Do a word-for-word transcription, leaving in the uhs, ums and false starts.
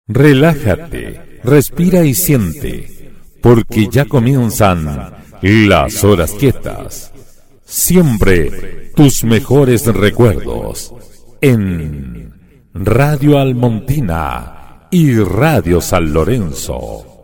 Relájate, respira y siente, porque ya comienzan las horas quietas. Siempre tus mejores recuerdos en Radio Almontina y Radio San Lorenzo.